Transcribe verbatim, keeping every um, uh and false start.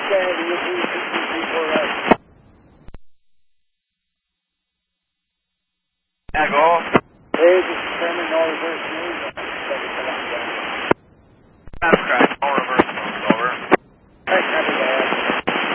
Kennedy, U P six two three four right. Yeah, go. Hey, this is Sherman, no reverse news.